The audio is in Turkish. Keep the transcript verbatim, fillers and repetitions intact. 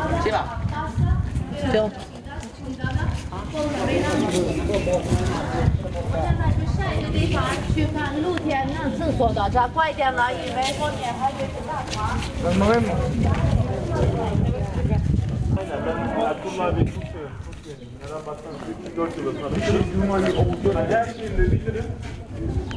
是吧？ 行。 现在去晒一个地方去看露天那厕所的，再快一点了，以为后面还有一个大床。 Aynen ben Ertuğrul abi çok severim. Çok severim. Neden baksana dört yıldır tanışıyoruz. Her şeyini bilirim.